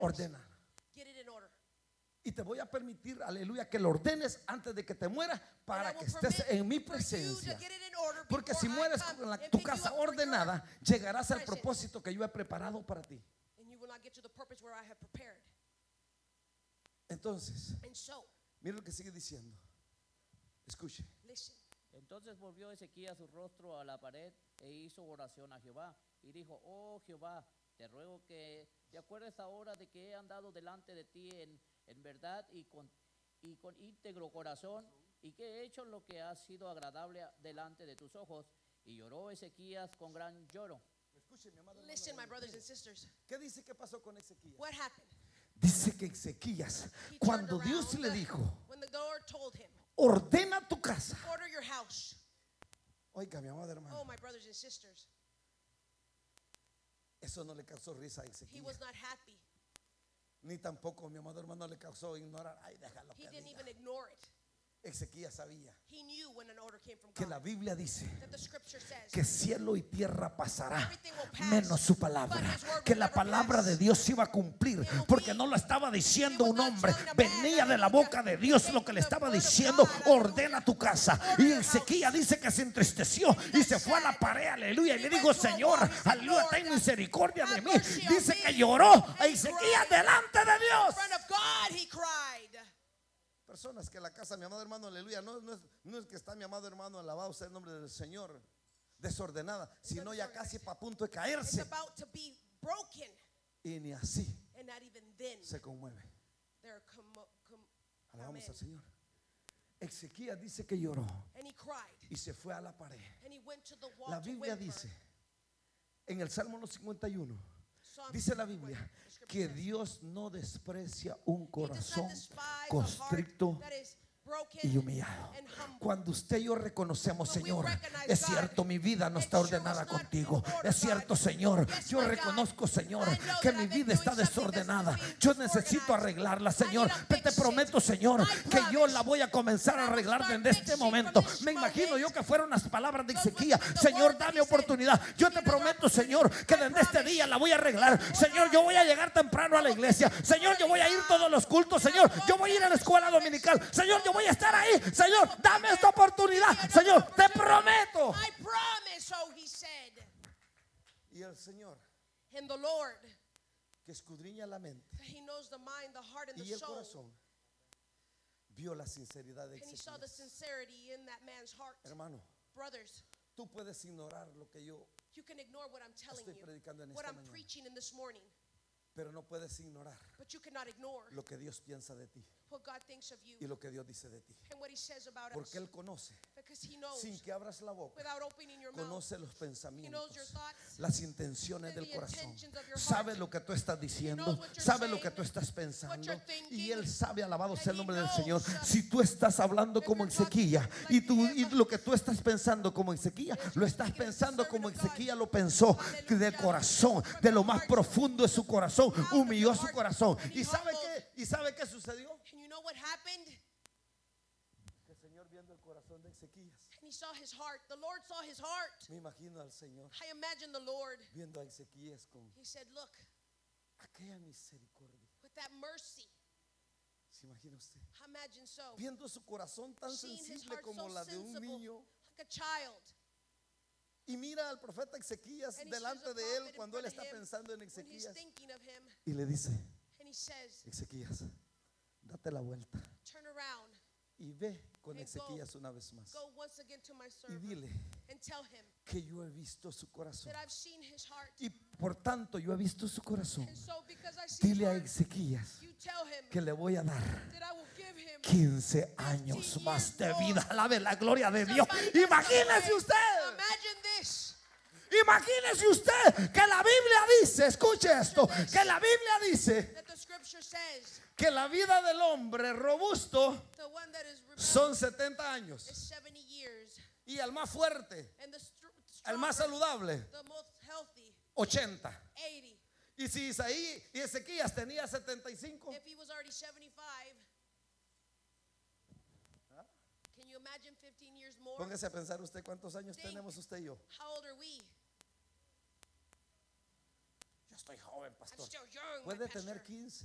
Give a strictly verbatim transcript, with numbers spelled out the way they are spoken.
ordena. Get it in order. Y te voy a permitir, aleluya, que lo ordenes antes de que te mueras para que estés en mi presencia. Porque si mueres con la, tu casa ordenada, llegarás al propósito que yo he preparado para ti. Entonces, mira lo que sigue diciendo. Escuche. Entonces volvió Ezequías su rostro a la pared e hizo oración a Jehová y dijo: oh Jehová, te ruego que te acuerdes ahora de que he andado delante de ti en, en verdad y con, y con íntegro corazón, y que he hecho lo que ha sido agradable delante de tus ojos. Y lloró Ezequías con gran lloro. Listen, my brothers and sisters. ¿Qué dice que pasó con Ezequías? What happened? Dice que Ezequías, cuando Dios le dijo, when the Lord told him, ordena tu casa. order your house. Oiga, mi amado Oh, hermano, my brothers and sisters. eso no le causó risa a He Ezequías. was not happy. Ni tampoco, mi amado hermano, le causó ignorar. Ay, déjalo He que didn't diga. even ignore it. Ezequías sabía He knew when an order came from que God. la Biblia dice That the scripture says que cielo y tierra pasará, everything will pass, menos su palabra. but his word Que will la never palabra pass. de Dios se iba a cumplir, It will porque be. no lo estaba diciendo He was un not hombre, telling a man, venía de la hallelujah. boca de Dios It lo que came le from the estaba word of diciendo: God, hallelujah. ordena tu casa. Order Y your Ezequías house. dice que se entristeció And he y got se fue a la sad. pared, aleluya, y He le went dijo: to a Señor, wall. He said, aleluya, Lord, ten misericordia de have mí. mercy on Dice me. que lloró And a he Ezequías cried. delante de In Dios. front of God, he cried. Personas que la casa, mi amado hermano, aleluya, no, no, es, no es que está mi amado hermano, alabado sea el nombre del Señor, desordenada, sino ya casi para punto de It's caerse, about to be broken. y ni así And not even then se conmueve. they're commo- com- Alabamos amen. al Señor. Ezequías dice que lloró And he cried. y se fue a la pared. And he went to the wall La to Biblia whimper. dice en el Salmo cincuenta y uno, Psalm dice la fifty-one, Biblia the scripture que says, Dios no desprecia un he does corazón not despise a heart constricto that is broken y humillado. and humble. Cuando usted y yo reconocemos: When we Señor, recognize es God, cierto, mi vida no it está sure ordenada was not contigo. in order, Es cierto, God. Señor, Yes, yo my reconozco, God. Señor, I know que that mi I've been vida está doing something that's desordenada. being Yo necesito disorganized. arreglarla, I Señor. need to Pero te fix it. prometo, Señor, I que yo promise la voy a comenzar a that I will arreglar start desde este fixing from momento. this Me imagino moment. yo que fueron las palabras de Those Ezequías: must be the Señor, words that dame he said. oportunidad. Yo te Give me the prometo, opportunity. Señor, que I desde este promise. día la voy a arreglar. Señor, yo voy a llegar temprano a la iglesia. Señor, yo voy a ir todos los cultos. Señor, yo voy a ir a la escuela dominical. Señor, yo voy a estar ahí. Señor, dame esta oportunidad. Señor, te prometo. I promise, so he said. Y el Señor, And the Lord, que escudriña la mente he knows the mind, the heart, and y the el soul. corazón, vio la sinceridad de And he saw the Ezequías. sincerity in that man's heart. Hermano, Brothers, tú puedes ignorar lo que yo, you can ignore what I'm telling Estoy you, predicando en what esta I'm mañana. preaching in this morning, pero no puedes ignorar but you cannot ignore lo que Dios piensa de ti what God thinks of you y lo que Dios dice de ti. and what he says about us. Porque Él conoce, Because he knows, sin que abras la boca, without opening your mouth, conoce los he knows pensamientos, your thoughts, las intenciones and del the corazón. intentions of your heart. Sabe lo que tú estás diciendo, knows what you're sabe lo saying, que tú estás what pensando, you're thinking, y Él sabe, alabado sea el and he nombre del knows, Señor. uh, Si tú estás hablando if como you're talking Ezequías like y, tú, him, y lo que tú estás pensando como Ezequías, if lo you're estás speaking as a pensando servant como of God, Ezequías lo pensó, que de hallelujah, corazón, from de your lo más heart, profundo de su corazón, out of humilló your su heart, corazón. and he ¿Y sabe humbled. qué? ¿Y sabe qué sucedió? And you know what happened? Que el Señor, viendo el corazón de Ezequías, And he saw his heart. The Lord saw his heart. me imagino al Señor I imagine the Lord. viendo a Ezequías con He said, look, aquella misericordia. with that mercy, ¿Se imagina usted? imagine so, Viendo su corazón tan seeing his sensible heart como so la de un sensible, niño, like a child. y mira al profeta Ezequías And he sees delante a de prophet él in cuando él front of está him, pensando en when he's Ezequías, thinking of him, y le dice: and he says, Ezequías, date la vuelta turn around, y ve con And Ezequías una vez más go once again to my y servant, dile and tell him que yo he visto su corazón, that I've seen his heart. y por tanto yo he visto su corazón. And so because I see his Dile a heart, Ezequías you tell him que le voy a dar that I will give him quince años más de vida. Alabe la gloria de Dios. Imagínese usted. Imagine this. Imagínese usted que la Biblia dice, escuche esto, que la Biblia dice That the scripture says que la vida del hombre robusto the one that is rebellious son setenta años is seventy years, y el más fuerte, and the str- el más stronger, saludable, the most healthy, ochenta. eighty. Y si Isaí y Ezequías tenía setenta y cinco, If he was already seventy-five, can you imagine fifteen years more? póngase a pensar usted cuántos años Think. tenemos usted y yo. How old are we? Yo estoy joven, pastor. I'm still young, my Puede tener pastor. quince.